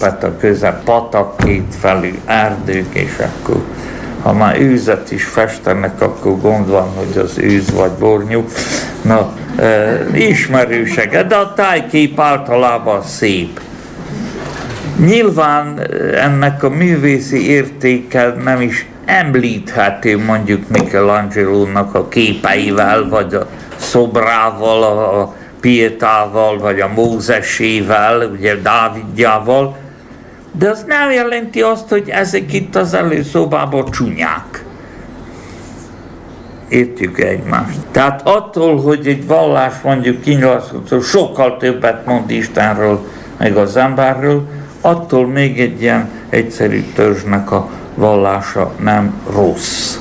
a köze patak, kétfelű erdők, és akkor ha már őzet is festenek, akkor gond van, hogy az őz vagy bornyú. Na, ismerősek, de a tájkép általában szép. Nyilván ennek a művészi értéke nem is említhető mondjuk Michelangelo-nak a képeivel, vagy a szobrával, a Pietával, vagy a Mózesével, ugye Dávidjával, de az nem jelenti azt, hogy ezek itt az előszobában csúnyák. Értjük egymást. Tehát attól, hogy egy vallás mondjuk kinyilatkozó sokkal többet mond Istenről, meg az emberről, attól még egy ilyen egyszerű törzsnek a vallása nem rossz.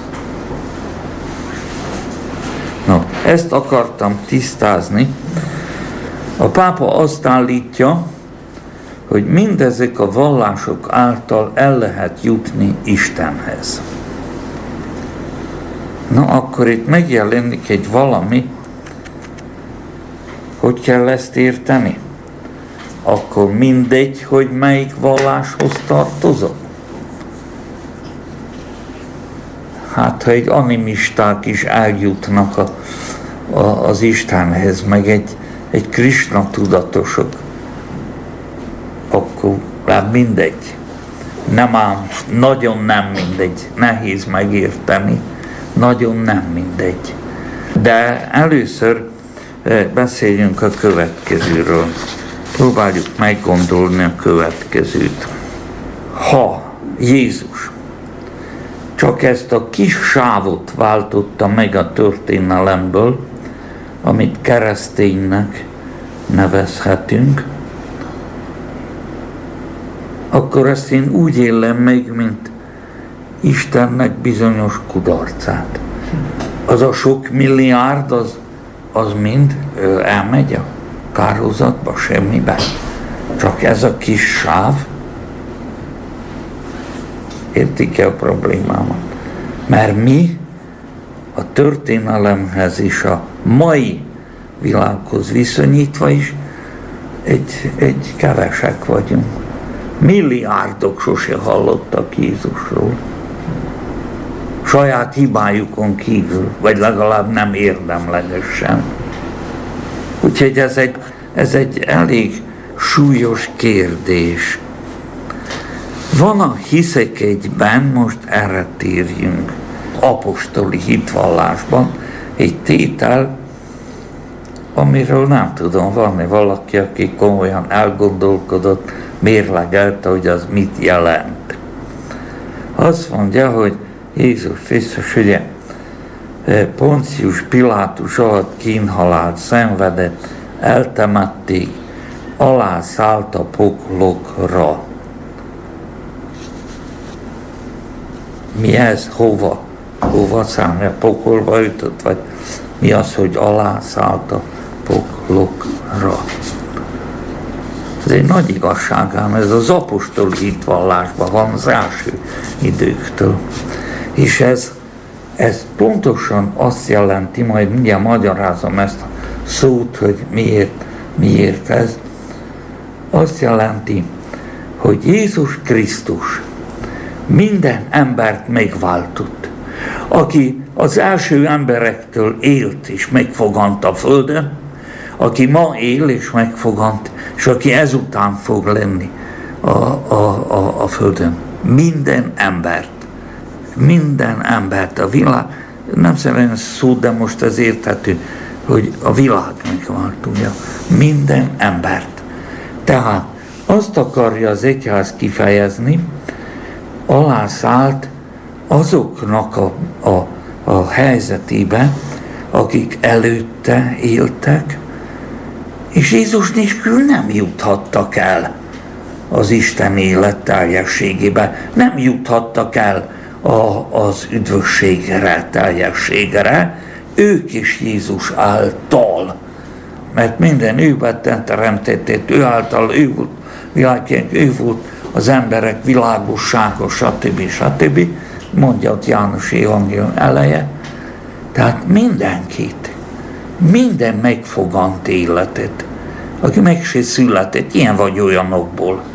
No, ezt akartam tisztázni. A pápa azt állítja, hogy mindezek a vallások által el lehet jutni Istenhez. Na, akkor itt megjelenik egy valami, hogy kell ezt érteni? Akkor mindegy, hogy melyik valláshoz tartozok? Hát, ha egy animisták is eljutnak az Istenhez, meg egy Krisna tudatosok, akkor mindegy. Nem ám, nagyon nem mindegy. Nehéz megérteni, nagyon nem mindegy. De először beszéljünk a következőről. Próbáljuk meggondolni a következőt. Ha Jézus csak ezt a kis sávot váltotta meg a történelemből, amit kereszténynek nevezhetünk, akkor ezt én úgy élem meg, mint Istennek bizonyos kudarcát. Az a sok milliárd, az mind elmegy a kárhozatba, semmibe. Csak ez a kis sáv. Értik-e a problémámat? Mert mi a történelemhez és a mai világhoz viszonyítva is egy kevesek vagyunk. Milliárdok sose hallottak Jézusról. Saját hibájukon kívül, vagy legalább nem érdemlegesen. Úgyhogy ez egy elég súlyos kérdés. Van a hiszek egyben, most erre térjünk, apostoli hitvallásban egy tétel, amiről nem tudom, van-e valaki, aki komolyan elgondolkodott, mérlegelte, hogy az mit jelent. Azt mondja, hogy Jézus Krisztus, ugye Poncius Pilátus alatt kínhalált szenvedett, eltemették, alászállt a poklokra. Mi ez? Hova? Hova szállni? A pokolba ütött? Vagy mi az, hogy alászállt a poklokra? Ez egy nagy igazság, ám ez az apostoli hitvallásban van az első időktől. És ez pontosan azt jelenti, majd mindjárt magyarázom ezt a szót, hogy miért ez. Azt jelenti, hogy Jézus Krisztus minden embert megváltott, aki az első emberektől élt és megfogant a földön, aki ma él és megfogant, és aki ezután fog lenni a földön. Minden embert a világ, nem szeretném szót, de most ez érthető, hogy a világ megváltója. Minden embert. Tehát azt akarja az egyház kifejezni, alászállt azoknak a helyzetébe, akik előtte éltek, és Jézus nélkül nem juthattak el az Isten élet teljességébe, nem juthattak el az üdvösségre, teljességre, ők is Jézus által, mert minden őben teremtett, ő által, ő volt világként, ő volt az emberek világossága, stb. Mondja ott János evangélium eleje. Tehát mindenkit, minden megfogant életet, aki meg se született, ilyen vagy olyanokból,